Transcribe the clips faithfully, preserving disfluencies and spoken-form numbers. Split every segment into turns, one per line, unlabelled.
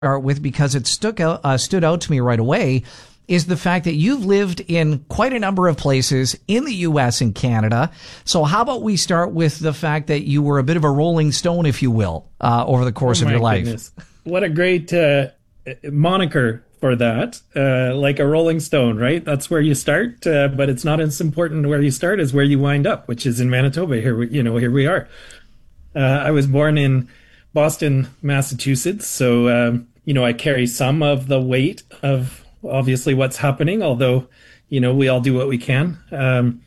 start with, because it stuck out, uh, stood out to me right away, is the fact that you've lived in quite a number of places in the U S and Canada. So how about we start with the fact that you were a bit of a rolling stone, if you will, uh, over the course
oh
of your life.
Goodness. What a great uh, moniker for that. Uh, like a rolling stone, right? That's where you start, uh, but it's not as important where you start as where you wind up, which is in Manitoba. Here we, you know, here we are. Uh, I was born in Boston, Massachusetts. So, um, you know, I carry some of the weight of obviously what's happening, although, you know, we all do what we can. Um,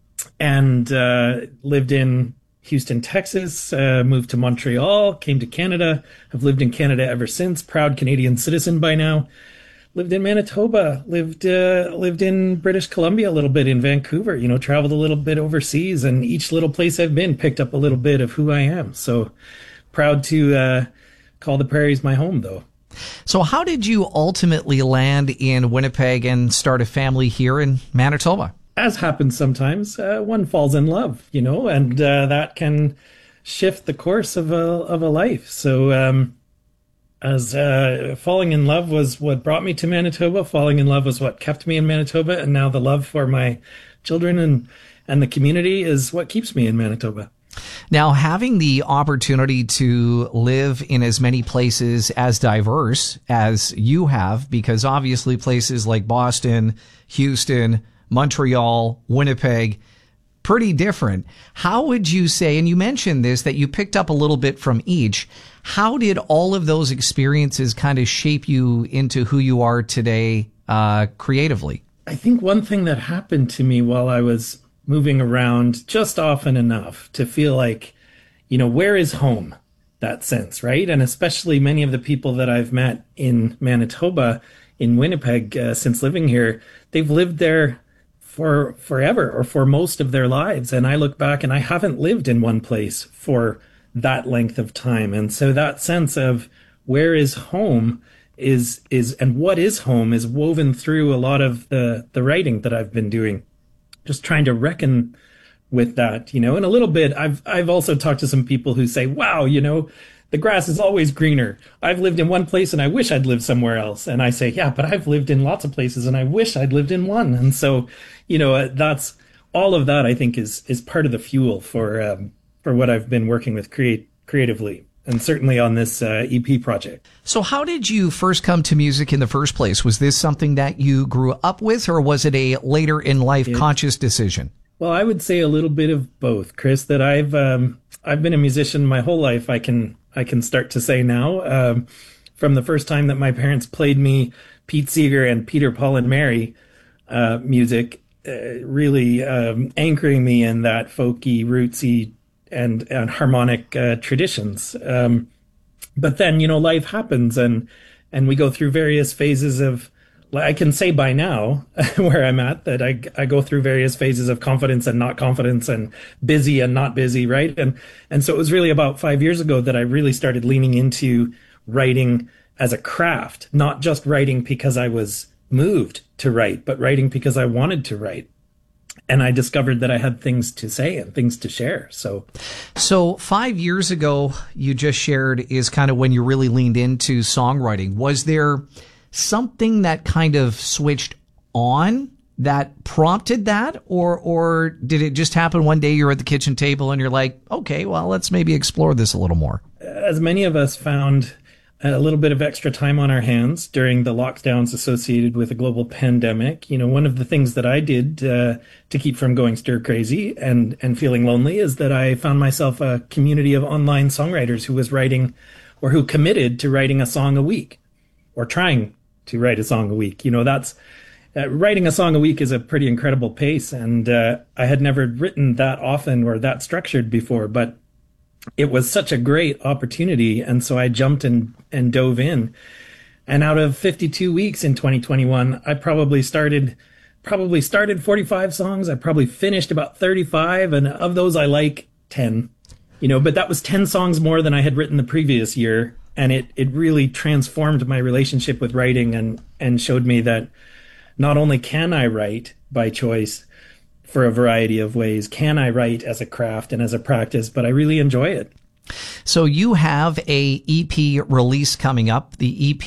and uh, lived in Houston, Texas, uh, moved to Montreal, came to Canada. I've lived in Canada ever since, proud Canadian citizen by now. Lived in Manitoba, lived uh, lived in British Columbia a little bit, in Vancouver, you know, traveled a little bit overseas, and each little place I've been picked up a little bit of who I am. So proud to uh, call the prairies my home, though.
So how did you ultimately land in Winnipeg and start a family here in Manitoba?
As happens sometimes, uh, one falls in love, you know, and uh, that can shift the course of a of a life. So um, as uh, falling in love was what brought me to Manitoba, falling in love was what kept me in Manitoba, and now the love for my children and, and the community is what keeps me in Manitoba.
Now, having the opportunity to live in as many places as diverse as you have, because obviously places like Boston, Houston, Montreal, Winnipeg, pretty different. How would you say, and you mentioned this, that you picked up a little bit from each, how did all of those experiences kind of shape you into who you are today uh, creatively?
I think one thing that happened to me while I was moving around just often enough to feel like, you know, where is home? That sense, right? And especially many of the people that I've met in Manitoba, in Winnipeg, uh, since living here, they've lived there for forever or for most of their lives. And I look back and I haven't lived in one place for that length of time. And so that sense of where is home is, is, and what is home is woven through a lot of the, the writing that I've been doing. Just trying to reckon with that, you know, and a little bit, I've, I've also talked to some people who say, wow, you know, the grass is always greener. I've lived in one place and I wish I'd lived somewhere else. And I say, yeah, but I've lived in lots of places and I wish I'd lived in one. And so, you know, that's all of that, I think, is, is part of the fuel for, um, for what I've been working with create creatively. And certainly on this uh, E P project.
So how did you first come to music in the first place? Was this something that you grew up with, or was it a later in life it, conscious decision?
Well, I would say a little bit of both, Chris, that I've um, I've been a musician my whole life. I can I can start to say now, um, from the first time that my parents played me Pete Seeger and Peter, Paul and Mary uh, music, uh, really um, anchoring me in that folky, rootsy, and, and harmonic uh, traditions. Um, but then, you know, life happens and, and we go through various phases of, I can say by now where I'm at that I, I go through various phases of confidence and not confidence and busy and not busy. Right. And, and so it was really about five years ago that I really started leaning into writing as a craft, not just writing because I was moved to write, but writing because I wanted to write. And I discovered that I had things to say and things to share. So,
so five years ago, you just shared is kind of when you really leaned into songwriting. Was there something that kind of switched on that prompted that? Or, or did it just happen one day you're at the kitchen table and you're like, okay, well, let's maybe explore this a little more?
As many of us found a little bit of extra time on our hands during the lockdowns associated with a global pandemic. You know, one of the things that I did uh, to keep from going stir crazy and, and feeling lonely is that I found myself a community of online songwriters who was writing or who committed to writing a song a week or trying to write a song a week. You know, that's uh, writing a song a week is a pretty incredible pace. And uh, I had never written that often or that structured before, but it was such a great opportunity. And so I jumped and, and dove in. And out of fifty-two weeks in twenty twenty-one, I probably started, probably started forty-five songs. I probably finished about thirty-five. And of those, I like ten, you know, but that was ten songs more than I had written the previous year. And it, it really transformed my relationship with writing and, and showed me that not only can I write by choice, for a variety of ways, can I write as a craft and as a practice, but I really enjoy it.
So you have a E P release coming up. The E P